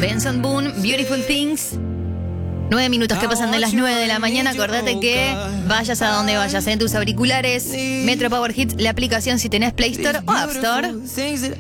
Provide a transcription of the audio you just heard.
Benson Boone, Beautiful Things. 9 minutos que pasan de las 9 de la mañana. Acordate que vayas a donde vayas, en tus auriculares, Metro Power Hits, la aplicación si tenés Play Store o App Store.